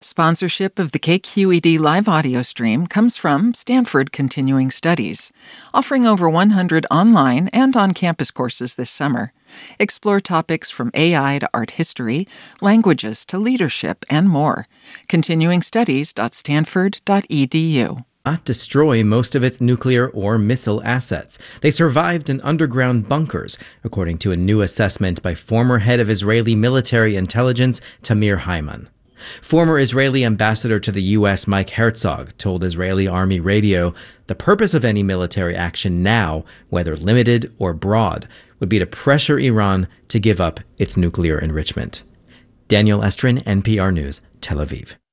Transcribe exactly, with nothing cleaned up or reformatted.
Sponsorship of the K Q E D live audio stream comes from Stanford Continuing Studies, offering over one hundred online and on-campus courses this summer. Explore topics from A I to art history, languages to leadership, and more. continuing studies dot stanford dot e d u. Not destroy most of its nuclear or missile assets. They survived in underground bunkers, according to a new assessment by former head of Israeli military intelligence, Tamir Haiman. Former Israeli ambassador to the U S Mike Herzog told Israeli Army Radio the purpose of any military action now, whether limited or broad, would be to pressure Iran to give up its nuclear enrichment. Daniel Estrin, N P R News, Tel Aviv.